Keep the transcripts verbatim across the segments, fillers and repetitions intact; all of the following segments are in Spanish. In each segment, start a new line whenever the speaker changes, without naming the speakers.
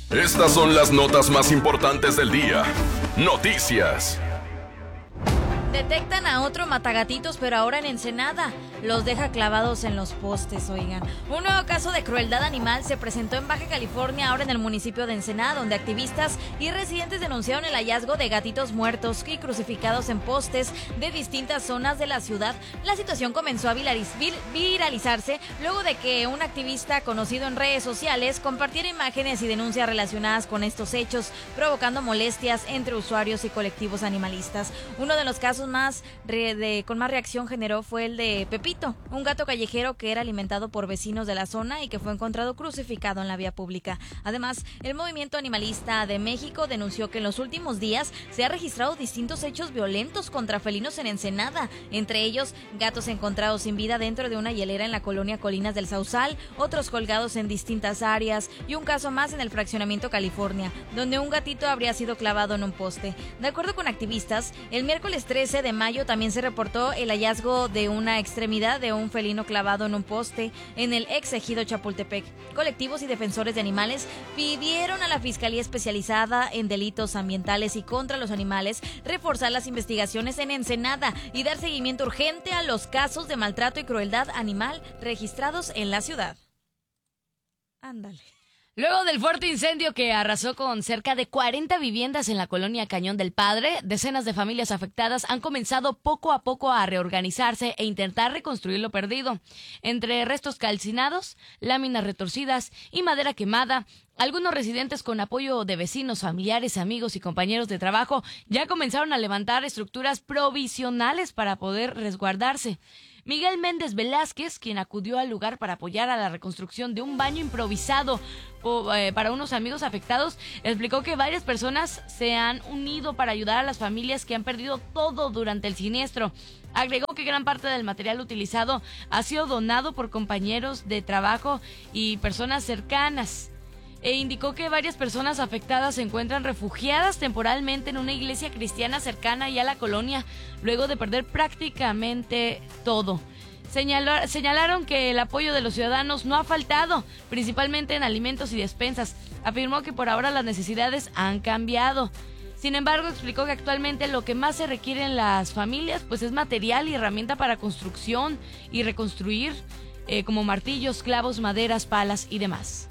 Estas son las notas más importantes del día. Noticias.
Detectan a otro matagatitos, pero ahora en Ensenada. Los deja clavados en los postes, oigan. Un nuevo caso de crueldad animal se presentó en Baja California, ahora en el municipio de Ensenada, donde activistas y residentes denunciaron el hallazgo de gatitos muertos y crucificados en postes de distintas zonas de la ciudad. La situación comenzó a viralizarse luego de que un activista conocido en redes sociales compartiera imágenes y denuncias relacionadas con estos hechos, provocando molestias entre usuarios y colectivos animalistas. Uno de los casos más re de, con más reacción generó fue el de Pepito, un gato callejero que era alimentado por vecinos de la zona y que fue encontrado crucificado en la vía pública. Además, el Movimiento Animalista de México denunció que en los últimos días se han registrado distintos hechos violentos contra felinos en Ensenada, entre ellos gatos encontrados sin vida dentro de una hielera en la colonia Colinas del Sausal, otros colgados en distintas áreas y un caso más en el fraccionamiento California, donde un gatito habría sido clavado en un poste. De acuerdo con activistas, el miércoles trece de mayo también se reportó el hallazgo de una extremidad de un felino clavado en un poste en el ex ejido Chapultepec. Colectivos y defensores de animales pidieron a la Fiscalía Especializada en Delitos Ambientales y contra los Animales reforzar las investigaciones en Ensenada y dar seguimiento urgente a los casos de maltrato y crueldad animal registrados en la ciudad. Ándale.
Luego del fuerte incendio que arrasó con cerca de cuarenta viviendas en la colonia Cañón del Padre, decenas de familias afectadas han comenzado poco a poco a reorganizarse e intentar reconstruir lo perdido. Entre restos calcinados, láminas retorcidas y madera quemada, algunos residentes con apoyo de vecinos, familiares, amigos y compañeros de trabajo ya comenzaron a levantar estructuras provisionales para poder resguardarse. Miguel Méndez Velázquez, quien acudió al lugar para apoyar a la reconstrucción de un baño improvisado o, eh, para unos amigos afectados, explicó que varias personas se han unido para ayudar a las familias que han perdido todo durante el siniestro. Agregó que gran parte del material utilizado ha sido donado por compañeros de trabajo y personas cercanas. E indicó que varias personas afectadas se encuentran refugiadas temporalmente en una iglesia cristiana cercana ya a la colonia, luego de perder prácticamente todo. Señaló, señalaron que el apoyo de los ciudadanos no ha faltado, principalmente en alimentos y despensas. Afirmó que por ahora las necesidades han cambiado. Sin embargo, explicó que actualmente lo que más se requiere en las familias pues es material y herramienta para construcción y reconstruir, eh, como martillos, clavos, maderas, palas y demás.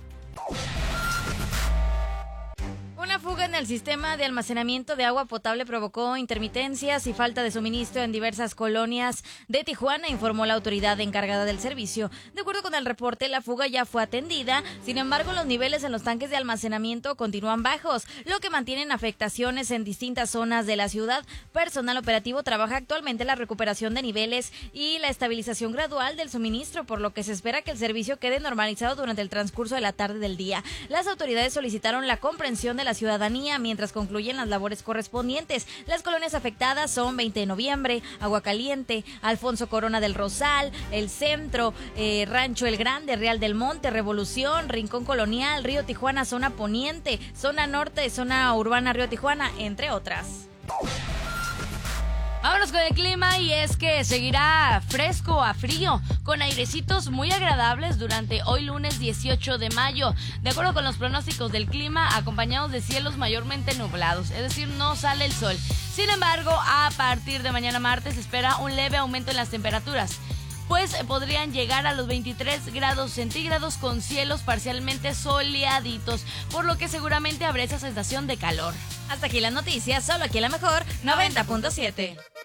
Una fuga en el sistema de almacenamiento de agua potable provocó intermitencias y falta de suministro en diversas colonias de Tijuana, informó la autoridad encargada del servicio. De acuerdo con el reporte, la fuga ya fue atendida, sin embargo, los niveles en los tanques de almacenamiento continúan bajos, lo que mantienen afectaciones en distintas zonas de la ciudad. Personal operativo trabaja actualmente en la recuperación de niveles y la estabilización gradual del suministro, por lo que se espera que el servicio quede normalizado durante el transcurso de la tarde del día. Las autoridades solicitaron la comprensión de la ciudadanía mientras concluyen las labores correspondientes. Las colonias afectadas son veinte de noviembre, Agua Caliente, Alfonso Corona del Rosal, El Centro, eh, Rancho El Grande, Real del Monte, Revolución, Rincón Colonial, Río Tijuana, Zona Poniente, Zona Norte, Zona Urbana Río Tijuana, entre otras.
Vámonos con el clima y es que seguirá fresco a frío, con airecitos muy agradables durante hoy lunes dieciocho de mayo, de acuerdo con los pronósticos del clima, acompañados de cielos mayormente nublados, es decir, no sale el sol. Sin embargo, a partir de mañana martes se espera un leve aumento en las temperaturas, pues podrían llegar a los veintitrés grados centígrados con cielos parcialmente soleaditos, por lo que seguramente habrá esa sensación de calor.
Hasta aquí las noticias, solo aquí la mejor noventa punto siete.